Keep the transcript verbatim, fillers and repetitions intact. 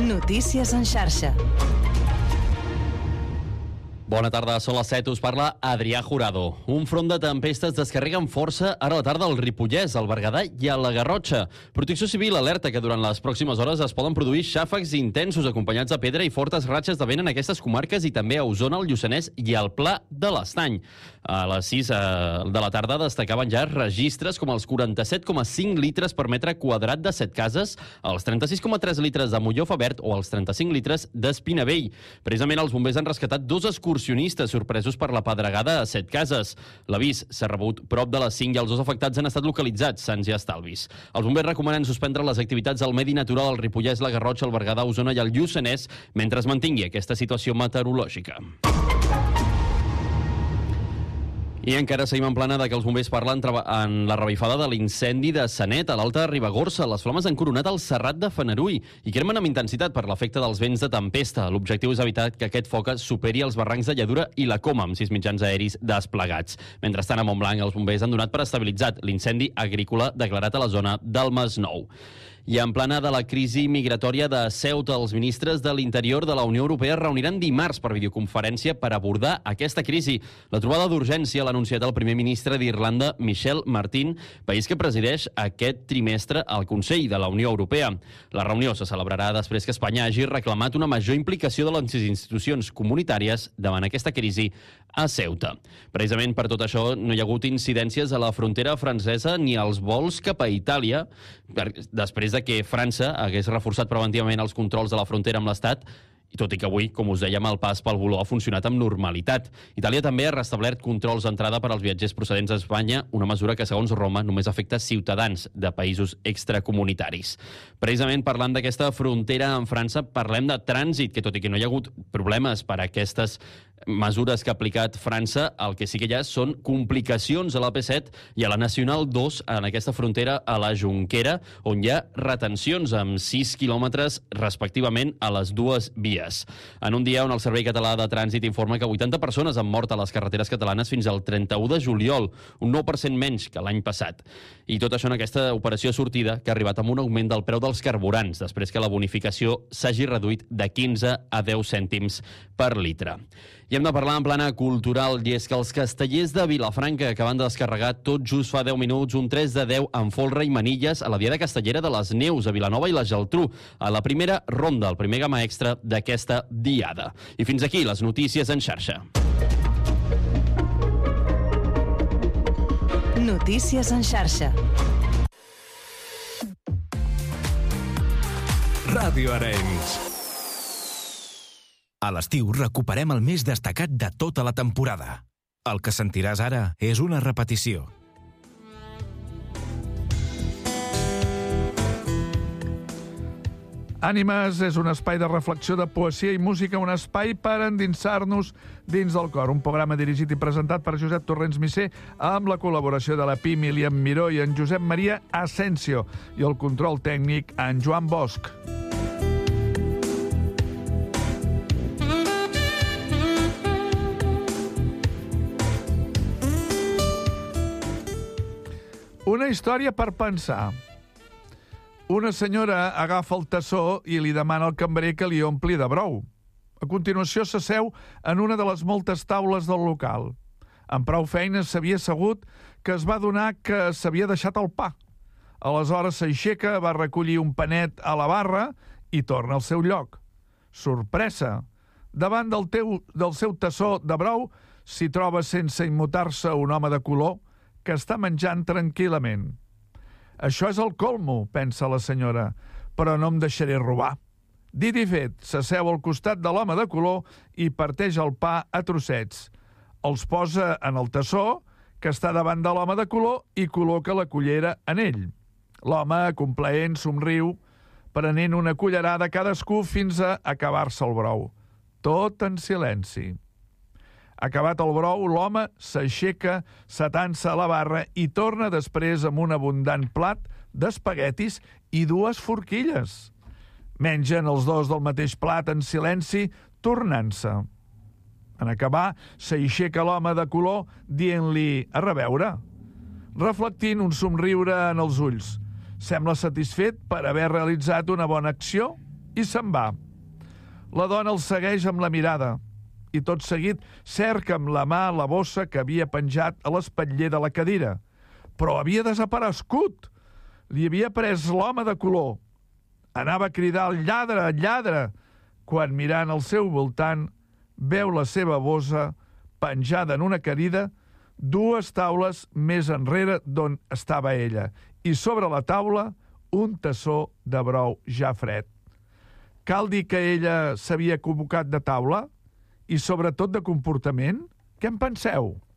Notícies en xarxa. Bona tarda, són les set, us parla Adrià Jurado. Un front de tempestes descarrega amb força ara a la tarda al Ripollès, al Berguedà i a la Garrotxa. Protecció Civil alerta que durant les pròximes hores es poden produir xàfecs intensos acompanyats de pedra i fortes ratxes de vent en aquestes comarques i també a Osona, el Lluçanès i al Pla de l'Estany. A les sis de la tarda destacaven ja registres com els quaranta-set coma cinc litres per metre quadrat de Setcases, els trenta-sis coma tres litres de Mollofa Verd o els trenta-cinc litres d'Espinavell. Precisament els bombers han rescatat dos excursionistes sorpresos per la pedregada a Setcases. L'avís s'ha rebut prop de les cinc i els dos afectats han estat localitzats, sans i estalvis. Els bombers recomanen suspendre les activitats al medi natural al Ripollès, la Garrotxa, el Berguedà, Osona i el Lluçanès mentre es mantingui aquesta situació meteorològica. I encara seguim en plana de que els bombers parlen en la revifada de l'incendi de Sanet, a l'Alta Ribagorça. Les flames han coronat el Serrat de Fenarui i cremen amb intensitat per l'efecte dels vents de tempesta. L'objectiu és evitar que aquest foc superi els barrancs de Lladura i la Coma, amb sis mitjans aeris desplegats. Mentrestant, a Montblanc, els bombers han donat per estabilitzat l'incendi agrícola declarat a la zona del Masnou. I en plana de la crisi migratòria de Ceuta, els ministres de l'Interior de la Unió Europea es reuniran dimarts per videoconferència per abordar aquesta crisi. La trobada d'urgència l'ha anunciat el primer ministre d'Irlanda, Michel Martin, país que presideix aquest trimestre al Consell de la Unió Europea. La reunió se celebrarà després que Espanya hagi reclamat una major implicació de les institucions comunitàries davant aquesta crisi a Ceuta. Precisament per tot això no hi ha hagut incidències a la frontera francesa ni als vols cap a Itàlia, després de que França hagués reforçat preventivament els controls de la frontera amb l'Estat, i tot i que avui, com us dèiem, el pas pel voló ha funcionat amb normalitat. Itàlia també ha restablert controls d'entrada per als viatgers procedents d'Espanya, una mesura que, segons Roma, només afecta ciutadans de països extracomunitaris. Precisament parlant d'aquesta frontera amb França, parlem de trànsit, que tot i que no hi ha hagut problemes per a aquestes mesures que ha aplicat França, el que sí que hi ha són complicacions a l'A P set i a la Nacional dos en aquesta frontera a la Jonquera, on hi ha retencions amb sis quilòmetres respectivament a les dues vies. En un dia on el Servei Català de Trànsit informa que vuitanta persones han mort a les carreteres catalanes fins al trenta-u de juliol, un nou per cent menys que l'any passat. I tot això en aquesta operació sortida que ha arribat amb un augment del preu dels carburants, després que la bonificació s'hagi reduït de quinze a deu cèntims per litre. I hem de parlar en plana cultural, i és que els castellers de Vilafranca acaben de descarregar tot just fa deu minuts un tres de deu amb folre i manilles a la Diada Castellera de les Neus a Vilanova i la Geltrú, a la primera ronda, el primer gamma extra d'aquesta diada. I fins aquí les notícies en xarxa. Notícies en xarxa. Ràdio Arenys. A l'estiu recuperem el més destacat de tota la temporada. El que sentiràs ara és una repetició. Ànimes és un espai de reflexió de poesia i música, un espai per endinsar-nos dins del cor. Un programa dirigit i presentat per Josep Torrents Misser amb la col·laboració de la Pi Milian Miró i en Josep Maria Asensio i el control tècnic en Joan Bosch. Una història per pensar. Una senyora agafa el tassó i li demana al cambrer que li ompli de brou. A continuació s'asseu en una de les moltes taules del local. Amb prou feines s'havia assegut que es va adonar que s'havia deixat el pa. Aleshores s'aixeca, va recollir un panet a la barra i torna al seu lloc. Sorpresa! Davant del, teu, del seu tassó de brou s'hi troba sense immutar-se un home de color que està menjant tranquil·lament. Això és el colmo, pensa la senyora, però no em deixaré robar. Dit i fet, s'asseu al costat de l'home de color i parteix el pa a trossets. Els posa en el tassó, que està davant de l'home de color, i col·loca la cullera en ell. L'home, complaent, somriu, prenent una cullerada cadascú fins a acabar-se el brou. Tot en silenci. Acabat el brou, l'home s'aixeca, s'atansa a la barra i torna després amb un abundant plat d'espaguetis i dues forquilles. Mengen els dos del mateix plat en silenci, tornant-se. En acabar, s'aixeca l'home de color dient-li a reveure, reflectint un somriure en els ulls. Sembla satisfet per haver realitzat una bona acció i se'n va. La dona el segueix amb la mirada i tot seguit cerca amb la mà la bossa que havia penjat a l'espatller de la cadira. Però havia desaparegut. Li havia pres l'home de color. Anava a cridar al lladre, al lladre, quan mirant al seu voltant veu la seva bossa penjada en una cadira dues taules més enrere d'on estava ella i sobre la taula un tassó de brou ja fred. Cal dir que ella s'havia equivocat de taula i sobretot de comportament? Què en penseu?